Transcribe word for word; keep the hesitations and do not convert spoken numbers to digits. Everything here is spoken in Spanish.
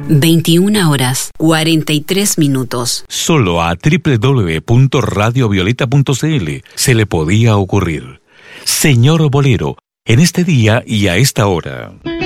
veintiuna horas, cuarenta y tres minutos. Solo a doble u doble u doble u punto radio violeta punto c l se le podía ocurrir. Señor Bolero, en este día y a esta hora.